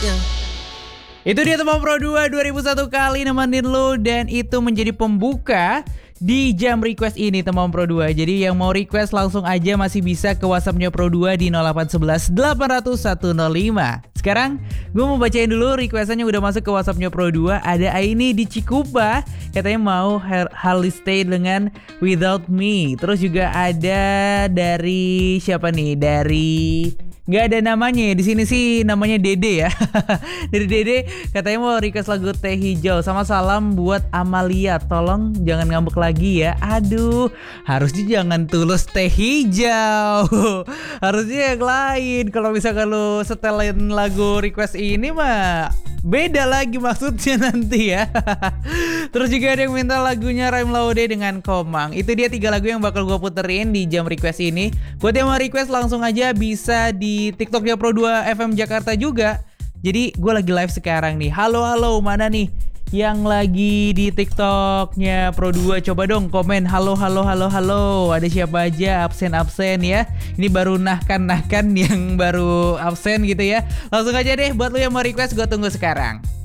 Itu dia Temam Pro 2 2001 kali nemenin lu, dan itu menjadi pembuka di jam request ini Temam Pro 2. Jadi yang mau request langsung aja masih bisa ke WhatsAppnya Pro 2 di 0811 800 105. Sekarang gue mau bacain dulu requestannya udah masuk ke WhatsAppnya Pro 2. Ada Aini di Cikupa, katanya mau Harley Stay dengan Without Me. Terus juga ada dari siapa nih? Dari nggak ada namanya ya, di sini sih namanya Dede ya. Dari Dede katanya mau request lagu Teh Hijau, sama salam buat Amalia, tolong jangan ngambek lagi ya. Aduh, harusnya jangan Tulus Teh Hijau. Harusnya yang lain. Kalau misalkan lu setelin lagu request ini mah beda lagi maksudnya nanti ya. Terus juga ada yang minta lagunya Raim Laude dengan Komang. Itu dia 3 lagu yang bakal gue puterin di jam request ini. Buat yang mau request langsung aja bisa di TikToknya Pro 2 FM Jakarta juga. Jadi gue lagi live sekarang nih. Halo mana nih yang lagi di TikToknya Pro 2? Coba dong komen halo. Ada siapa aja absen ya. Ini baru nahkan yang baru absen gitu ya. Langsung aja deh buat lu yang mau request, gue tunggu sekarang.